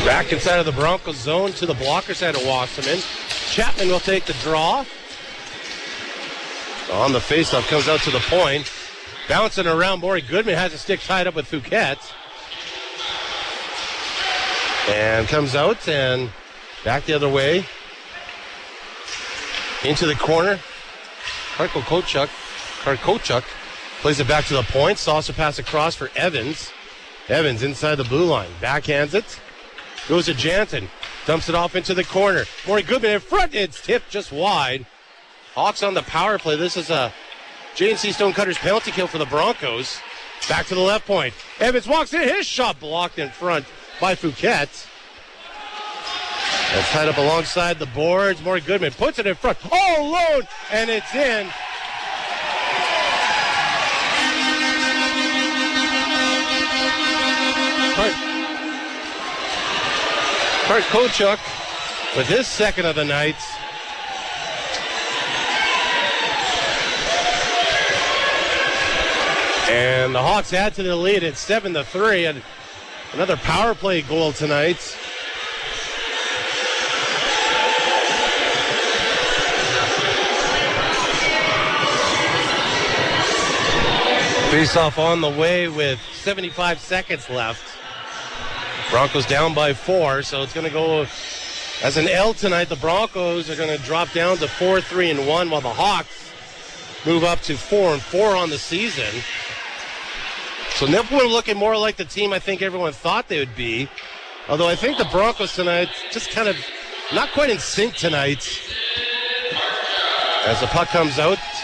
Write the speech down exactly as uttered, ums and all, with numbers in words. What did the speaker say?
Back inside of the Broncos zone to the blocker side of Wasserman. Chapman will take the draw. On the faceoff, comes out to the point. Bouncing around, Maury Goodman has a stick tied up with Fouquet. And comes out and back the other way. Into the corner. Karkochuk. Karkochuk plays it back to the point. Saucer pass across for Evans. Evans inside the blue line. Backhands it. Goes to Jansen. Dumps it off into the corner. Maury Goodman in front. It's tipped just wide. Hawks on the power play. This is a J and C Stonecutters penalty kill for the Broncos. Back to the left point. Evans walks in. His shot blocked in front by Fouquet. That's tied up alongside the boards. Maury Goodman puts it in front. All alone. And it's in. Karkochuk with his second of the night. And the Hawks add to the lead at seven to three. And another power play goal tonight. Face off on the way with seventy-five seconds left. Broncos down by four, so it's going to go as an L tonight. The Broncos are going to drop down to four, three, and one, while the Hawks move up to four and four on the season. So Nipawin looking more like the team I think everyone thought they would be. Although I think the Broncos tonight just kind of not quite in sync tonight. As the puck comes out